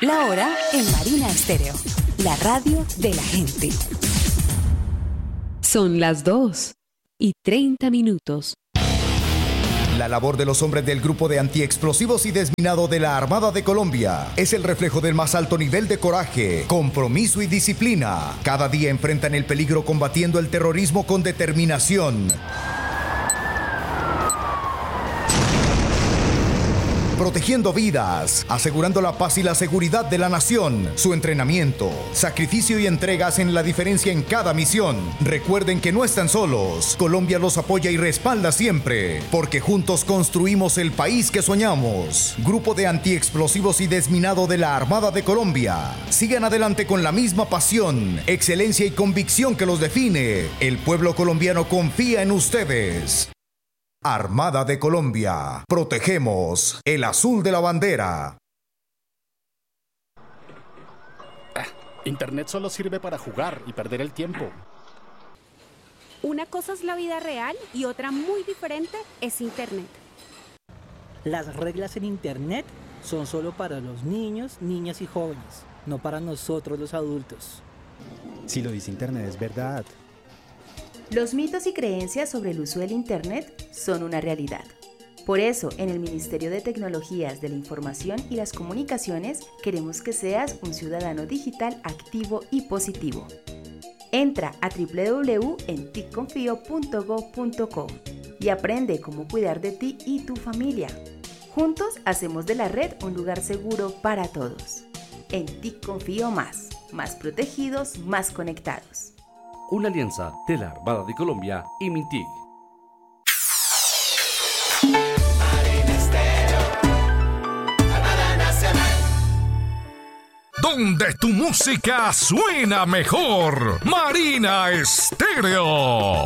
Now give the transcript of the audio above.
La hora en Marina Estéreo, la radio de la gente. Son las 2:30. La labor de los hombres del Grupo de Antiexplosivos y Desminado de la Armada de Colombia es el reflejo del más alto nivel de coraje, compromiso y disciplina. Cada día enfrentan el peligro combatiendo el terrorismo con determinación, protegiendo vidas, asegurando la paz y la seguridad de la nación. Su entrenamiento, sacrificio y entrega hacen la diferencia en cada misión. Recuerden que no están solos. Colombia los apoya y respalda siempre, porque juntos construimos el país que soñamos. Grupo de Antiexplosivos y Desminado de la Armada de Colombia. Sigan adelante con la misma pasión, excelencia y convicción que los define. El pueblo colombiano confía en ustedes. Armada de Colombia. Protegemos el azul de la bandera. Internet solo sirve para jugar y perder el tiempo. Una cosa es la vida real y otra muy diferente es Internet. Las reglas en Internet son solo para los niños, niñas y jóvenes, no para nosotros los adultos. Si lo dice Internet es verdad. Los mitos y creencias sobre el uso del Internet son una realidad. Por eso, en el Ministerio de Tecnologías de la Información y las Comunicaciones, queremos que seas un ciudadano digital activo y positivo. Entra a www.enticconfio.gov.co y aprende cómo cuidar de ti y tu familia. Juntos hacemos de la red un lugar seguro para todos. En TIC Confío más protegidos, más conectados. Una alianza de la Armada de Colombia y Mintic. Donde tu música suena mejor. Marina Estéreo.